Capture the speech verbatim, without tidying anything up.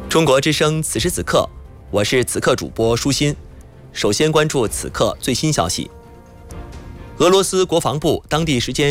中国之声此时此刻，我是此刻主播舒心。首先关注此刻最新消息。俄罗斯国防部当地时间